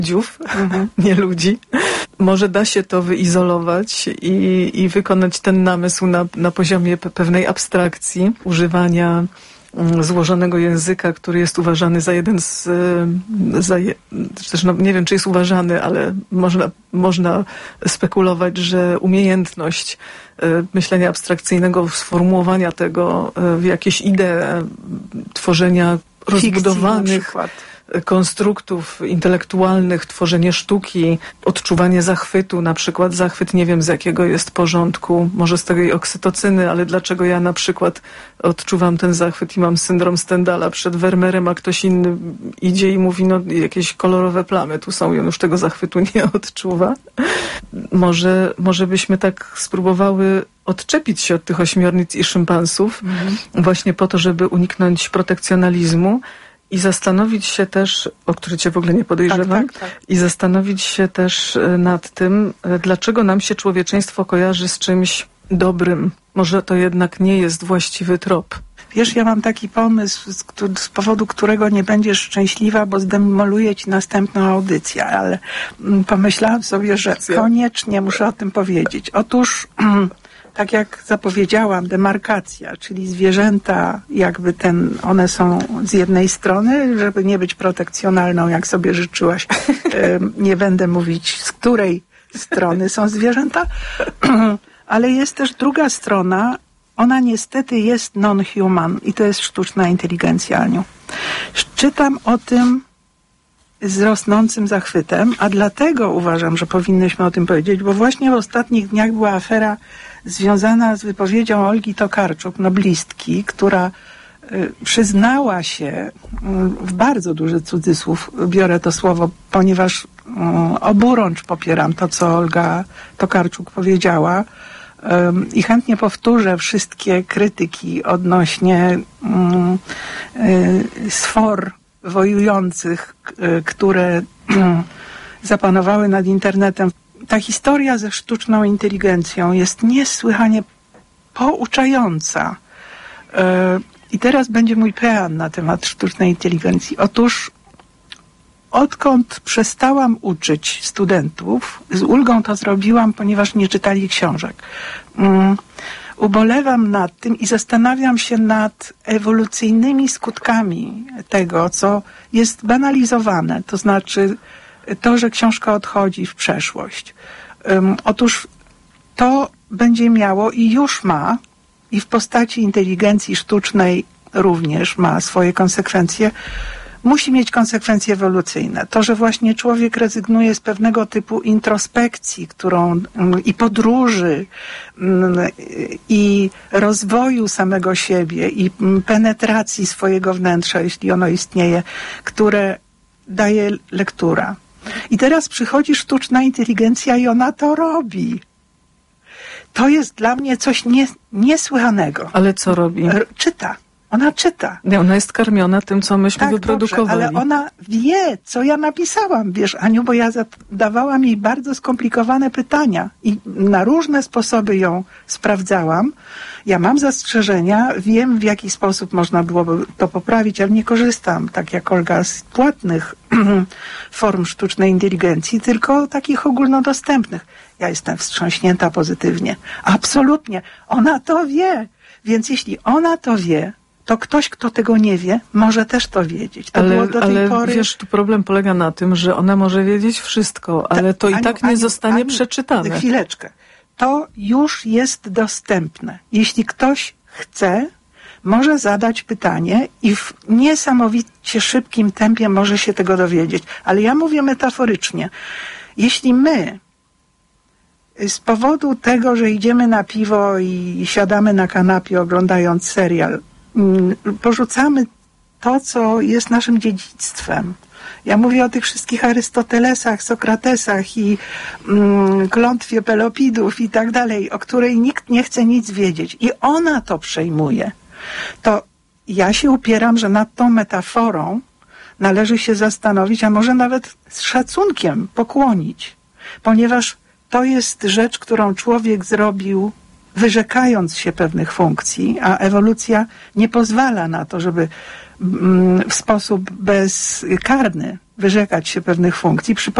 dziów, nie ludzi. Może da się to wyizolować i wykonać ten namysł na poziomie pewnej abstrakcji, używania złożonego języka, który jest uważany za jeden z... nie wiem, czy jest uważany, ale można spekulować, że umiejętność myślenia abstrakcyjnego, sformułowania tego w jakieś idee, tworzenia rozbudowanych konstruktów intelektualnych, tworzenie sztuki, odczuwanie zachwytu, na przykład zachwyt nie wiem z jakiego jest porządku, może z tej oksytocyny, ale dlaczego ja na przykład odczuwam ten zachwyt i mam syndrom Stendala przed Vermeerem, a ktoś inny idzie i mówi, no jakieś kolorowe plamy tu są i on już tego zachwytu nie odczuwa. Może byśmy tak spróbowały odczepić się od tych ośmiornic i szympansów właśnie po to, żeby uniknąć protekcjonalizmu i zastanowić się też, o który cię w ogóle nie podejrzewam, tak. I zastanowić się też nad tym, dlaczego nam się człowieczeństwo kojarzy z czymś dobrym. Może to jednak nie jest właściwy trop. Wiesz, ja mam taki pomysł, z powodu którego nie będziesz szczęśliwa, bo zdemoluję ci następną audycję, ale pomyślałam sobie, że koniecznie muszę o tym powiedzieć. Otóż... Tak jak zapowiedziałam, demarkacja, czyli zwierzęta jakby one są z jednej strony, żeby nie być protekcjonalną, jak sobie życzyłaś, nie będę mówić z której strony są zwierzęta, ale jest też druga strona, ona niestety jest non-human i to jest sztuczna inteligencja, Aniu. Czytam o tym z rosnącym zachwytem, a dlatego uważam, że powinnyśmy o tym powiedzieć, bo właśnie w ostatnich dniach była afera związana z wypowiedzią Olgi Tokarczuk, noblistki, która przyznała się, w bardzo duży cudzysłów biorę to słowo, ponieważ oburącz popieram to, co Olga Tokarczuk powiedziała i chętnie powtórzę wszystkie krytyki odnośnie sfor wojujących, które zapanowały nad internetem. Ta historia ze sztuczną inteligencją jest niesłychanie pouczająca. I teraz będzie mój pean na temat sztucznej inteligencji. Otóż odkąd przestałam uczyć studentów, z ulgą to zrobiłam, ponieważ nie czytali książek. Ubolewam nad tym i zastanawiam się nad ewolucyjnymi skutkami tego, co jest banalizowane. To znaczy to, że książka odchodzi w przeszłość. Otóż to będzie miało i już ma, i w postaci inteligencji sztucznej również ma swoje konsekwencje, musi mieć konsekwencje ewolucyjne. To, że właśnie człowiek rezygnuje z pewnego typu introspekcji, i podróży, i rozwoju samego siebie, i penetracji swojego wnętrza, jeśli ono istnieje, które daje lektura. I teraz przychodzi sztuczna inteligencja i ona to robi. To jest dla mnie coś niesłychanego. Ale co robi? Czyta. Ona czyta. Nie, ona jest karmiona tym, co myśmy wyprodukowali. Dobrze, ale ona wie, co ja napisałam, wiesz, Aniu, bo ja zadawałam jej bardzo skomplikowane pytania i na różne sposoby ją sprawdzałam. Ja mam zastrzeżenia, wiem, w jaki sposób można byłoby to poprawić, ale nie korzystam, tak jak Olga, z płatnych form sztucznej inteligencji, tylko takich ogólnodostępnych. Ja jestem wstrząśnięta pozytywnie. Absolutnie. Ona to wie. Więc jeśli ona to wie, to ktoś, kto tego nie wie, może też to wiedzieć. To było do tej pory... wiesz, tu problem polega na tym, że ona może wiedzieć wszystko, ale to i tak nie zostanie przeczytane. Chwileczkę. To już jest dostępne. Jeśli ktoś chce, może zadać pytanie i w niesamowicie szybkim tempie może się tego dowiedzieć. Ale ja mówię metaforycznie. Jeśli my z powodu tego, że idziemy na piwo i siadamy na kanapie oglądając serial, porzucamy to, co jest naszym dziedzictwem. Ja mówię o tych wszystkich Arystotelesach, Sokratesach i klątwie Pelopidów i tak dalej, o której nikt nie chce nic wiedzieć. I ona to przejmuje. To ja się upieram, że nad tą metaforą należy się zastanowić, a może nawet z szacunkiem pokłonić. Ponieważ to jest rzecz, którą człowiek zrobił, wyrzekając się pewnych funkcji, a ewolucja nie pozwala na to, żeby w sposób bezkarny wyrzekać się pewnych funkcji.